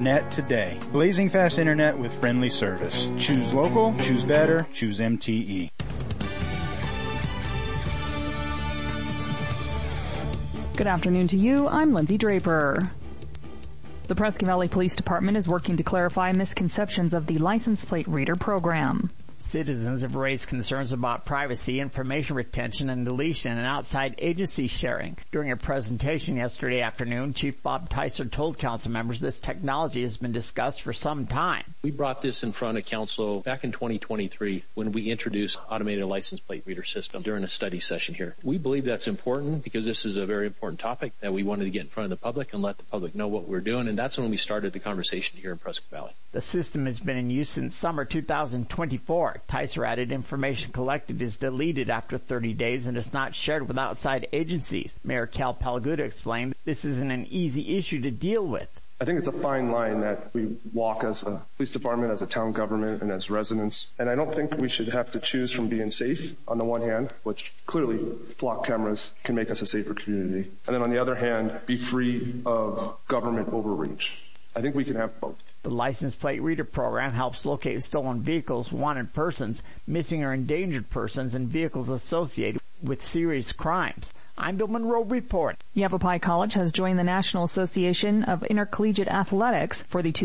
MTE.net today. Blazing fast internet with friendly service. Choose local, choose better, choose MTE. Good afternoon to you. I'm Lindsay Draper. The Prescott Valley Police Department is working to clarify misconceptions of the license plate reader program. Citizens have raised concerns about privacy, information retention, and deletion and outside agency sharing. During a presentation yesterday afternoon, Chief Bob Tyser told council members this technology has been discussed for some time. We brought this in front of council back in 2023 when we introduced automated license plate reader system during a study session here. We believe that's important because this is a very important topic that we wanted to get in front of the public and let the public know what we're doing, and that's when we started the conversation here in Prescott Valley. The system has been in use since summer 2024. Tyser added information collected is deleted after 30 days and is not shared with outside agencies. Mayor Cal Palaguda explained this isn't an easy issue to deal with. I think it's a fine line that we walk as a police department, as a town government, and as residents. And I don't think we should have to choose from being safe on the one hand, which clearly flock cameras can make us a safer community. And then on the other hand, be free of government overreach. I think we can have both. The license plate reader program helps locate stolen vehicles, wanted persons, missing or endangered persons, and vehicles associated with serious crimes. I'm Bill Monroe reporting. Yavapai College has joined the National Association of Intercollegiate Athletics for the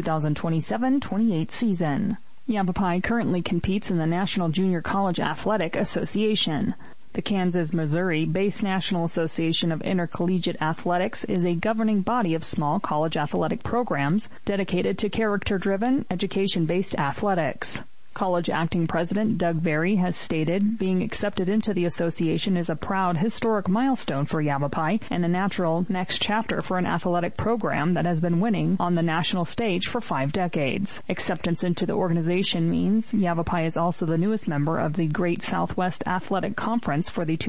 2027-28 season. Yavapai currently competes in the National Junior College Athletic Association. The Kansas, Missouri-based National Association of Intercollegiate Athletics is a governing body of small college athletic programs dedicated to character-driven, education-based athletics. College acting president Doug Berry has stated being accepted into the association is a proud, historic milestone for Yavapai and a natural next chapter for an athletic program that has been winning on the national stage for 5 decades. Acceptance into the organization means Yavapai is also the newest member of the Great Southwest Athletic Conference for the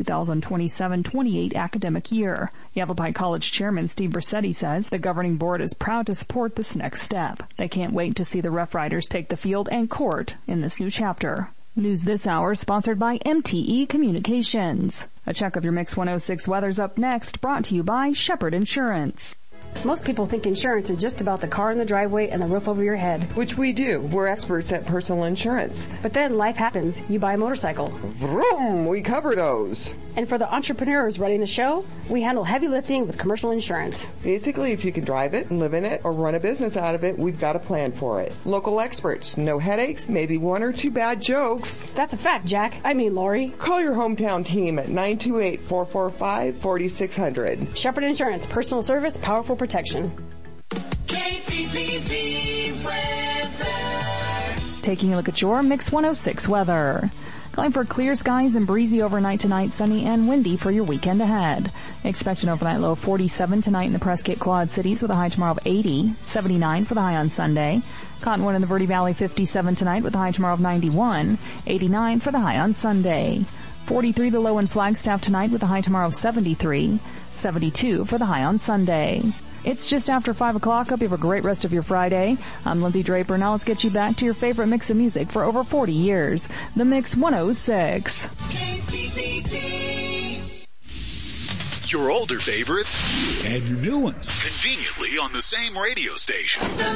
2027-28 academic year. Yavapai College Chairman Steve Brissetti says the governing board is proud to support this next step. They can't wait to see the Rough Riders take the field and court in this new chapter. News this hour sponsored by MTE Communications. A check of your Mix 106 weather's up next, brought to you by Shepherd Insurance. Most people think insurance is just about the car in the driveway and the roof over your head. Which we do. We're experts at personal insurance. But then life happens. You buy a motorcycle. Vroom! We cover those. And for the entrepreneurs running the show, we handle heavy lifting with commercial insurance. Basically, if you can drive it and live in it or run a business out of it, we've got a plan for it. Local experts. No headaches, maybe 1 or 2 bad jokes. That's a fact, Jack. I mean, Lori. Call your hometown team at 928-445-4600. Shepherd Insurance. Personal service, powerful protection. KPPV weather. Taking a look at your Mix 106 weather. Calling for clear skies and breezy overnight tonight, sunny and windy for your weekend ahead. Expect an overnight low of 47 tonight in the Prescott Quad Cities with a high tomorrow of 80, 79 for the high on Sunday. Cottonwood and the Verde Valley 57 tonight with a high tomorrow of 91, 89 for the high on Sunday. 43 the low in Flagstaff tonight with a high tomorrow of 73, 72 for the high on Sunday. It's just after 5 o'clock. Hope you have a great rest of your Friday. I'm Lindsay Draper. Now let's get you back to your favorite mix of music for over 40 years. The Mix 106. Your older favorites and your new ones conveniently on the same radio station.